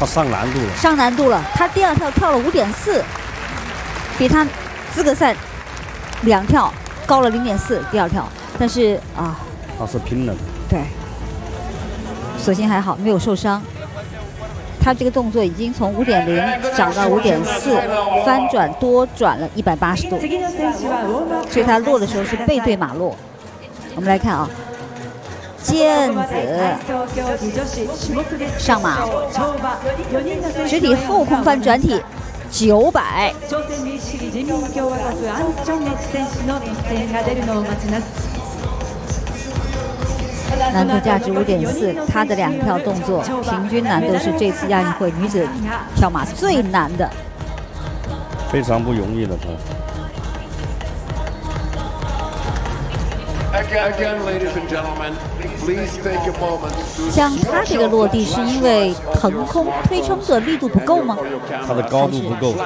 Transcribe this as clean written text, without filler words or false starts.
他上难度了， 上难度了。他第二跳跳了5.4，比他资格赛2跳高了0.4。第二跳，但是啊， 他是拼了的。 对，所幸还好没有受伤。他这个动作已经从5.0涨到5.4，翻转多转了180度，所以他落的时候是背对马落。我们来看啊。 毽子上马，直体后空翻转体900，难度价值5.4。他的2跳动作平均难度是这次亚运会女子跳马最难的， 非常不容易的他。 像他这个落地是因为腾空推撑的力度不够吗？ 他的高度不够。